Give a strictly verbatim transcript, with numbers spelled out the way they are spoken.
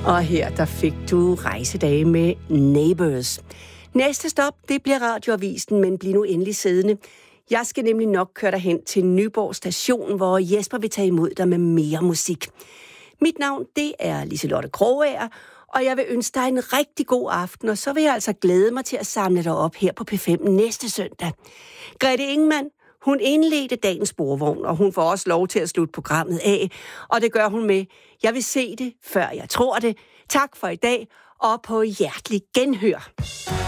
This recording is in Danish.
Og her der fik du rejsedage med Neighbours. Næste stop, det bliver Radioavisen, men bliv nu endelig siddende. Jeg skal nemlig nok køre dig hen til Nyborg station, hvor Jesper vil tage imod dig med mere musik. Mit navn, det er Liselotte Krogager, og jeg vil ønske dig en rigtig god aften, og så vil jeg altså glæde mig til at samle dig op her på P fem næste søndag. Grete Ingemann, hun indledte dagens sporvogn, og hun får også lov til at slutte programmet af, og det gør hun med: Jeg vil se det, før jeg tror det. Tak for i dag, og på hjertelig genhør.